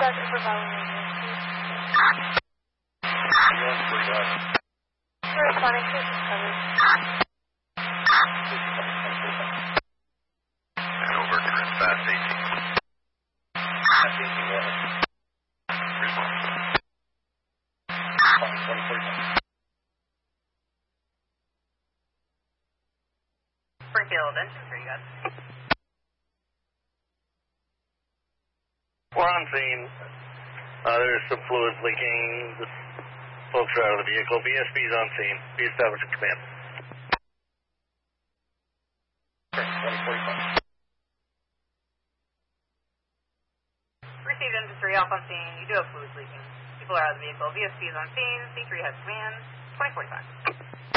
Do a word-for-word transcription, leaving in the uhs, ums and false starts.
Doctor for following We're responding to discovery. And over to fast eighteen. Fast eighteen, go ahead. Respond. one forty-five. Springfield, engine three, guys. We're on scene. Uh, there's some fluids leaking. The folks are out of the vehicle. B S B's on scene. Be established at command. one forty-five. Received engine three off on scene. You do have fluids leaking. People are out of the vehicle. B S B is on scene. C three has command. twenty forty-five.